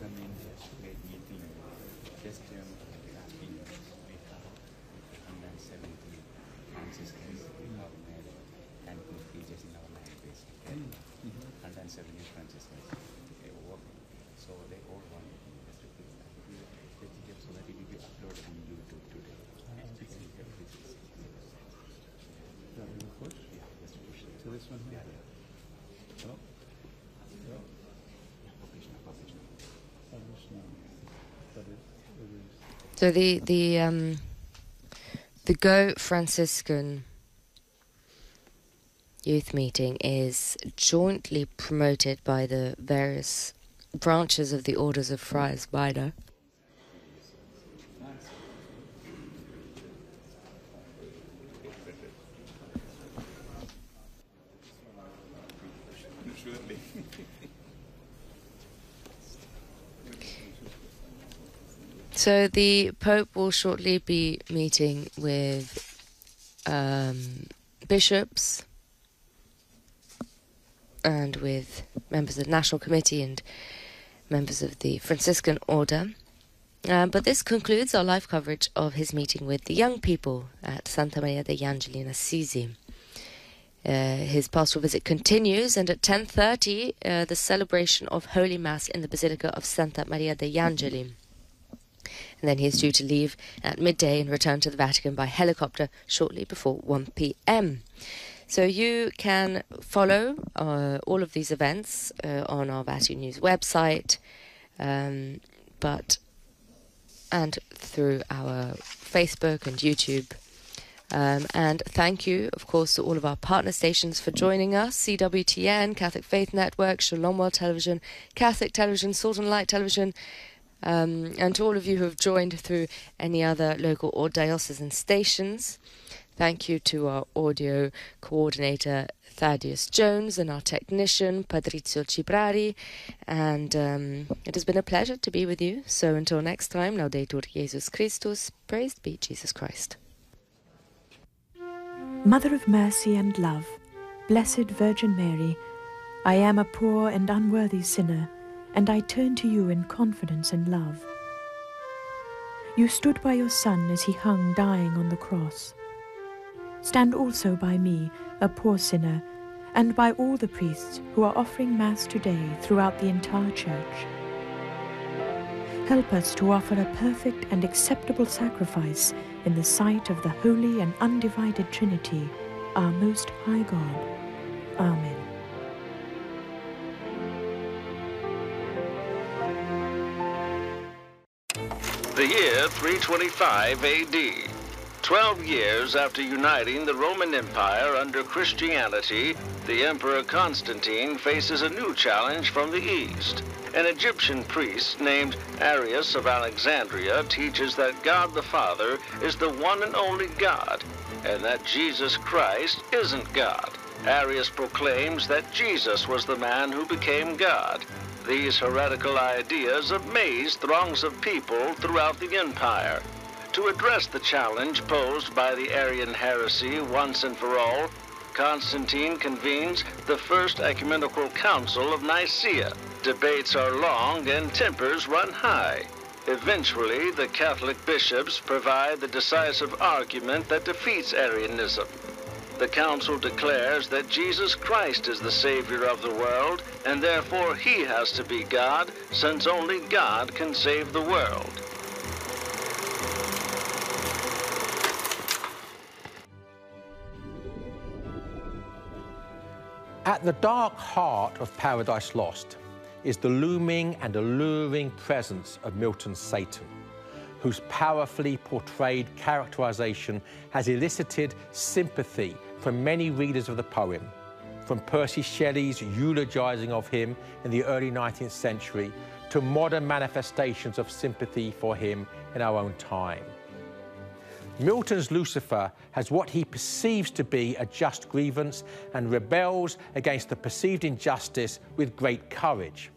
from India, great meeting. Just asking, we have 170 Franciscans we have made and good teachers in our language. 170 Franciscans working. So they all want us to put that. So that it will be uploaded on YouTube today. So this one here? Yeah. Oh. So the Go Franciscan youth meeting is jointly promoted by the various branches of the Orders of Friars Minor. So the Pope will shortly be meeting with bishops and with members of the National Committee and members of the Franciscan Order. But this concludes our live coverage of his meeting with the young people at Santa Maria degli Angeli in Assisi. His pastoral visit continues, and at 10:30 the celebration of Holy Mass in the Basilica of Santa Maria degli Angeli. And then he is due to leave at midday and return to the Vatican by helicopter shortly before 1 p.m. So you can follow all of these events on our Vatican News website, and through our Facebook and YouTube. And thank you, of course, to all of our partner stations for joining us: CWTN, Catholic Faith Network, Shalom World Television, Catholic Television, Salt and Light Television, and to all of you who have joined through any other local or diocesan stations. Thank you to our audio coordinator, Thaddeus Jones, and our technician, Patrizio Cibrari. And it has been a pleasure to be with you. So until next time, Laudetur Jesus Christus, praised be Jesus Christ. Mother of mercy and love, Blessed Virgin Mary, I am a poor and unworthy sinner, and I turn to you in confidence and love. You stood by your Son as he hung dying on the cross. Stand also by me, a poor sinner, and by all the priests who are offering Mass today throughout the entire Church. Help us to offer a perfect and acceptable sacrifice in the sight of the Holy and Undivided Trinity, our Most High God. Amen. The year 325 AD. 12 years after uniting the Roman Empire under Christianity, the Emperor Constantine faces a new challenge from the East. An Egyptian priest named Arius of Alexandria teaches that God the Father is the one and only God, and that Jesus Christ isn't God. Arius proclaims that Jesus was the man who became God. These heretical ideas amaze throngs of people throughout the empire. To address the challenge posed by the Arian heresy once and for all, Constantine convenes the First Ecumenical Council of Nicaea. Debates are long and tempers run high. Eventually, the Catholic bishops provide the decisive argument that defeats Arianism. The council declares that Jesus Christ is the Savior of the world, and therefore he has to be God, since only God can save the world. At the dark heart of Paradise Lost is the looming and alluring presence of Milton's Satan, whose powerfully portrayed characterization has elicited sympathy from many readers of the poem, from Percy Shelley's eulogizing of him in the early 19th century to modern manifestations of sympathy for him in our own time. Milton's Lucifer has what he perceives to be a just grievance and rebels against the perceived injustice with great courage.